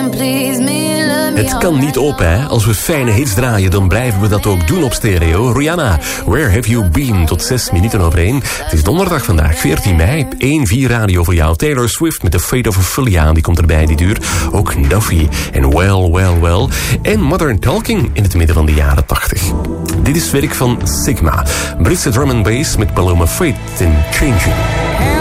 Het kan niet op, hè. Als we fijne hits draaien, dan blijven we dat ook doen op stereo. Rihanna, Where Have You Been? Tot 6 minuten over 1. Het is donderdag vandaag, 14 mei. 1-4 radio voor jou. Taylor Swift met The Fate of Ophelia, die komt erbij, die duurt. Ook Duffy en Well, Well, Well. En Modern Talking in het midden van de jaren 80. Dit is werk van Sigma. Britse drum and bass met Paloma Faith en Changing.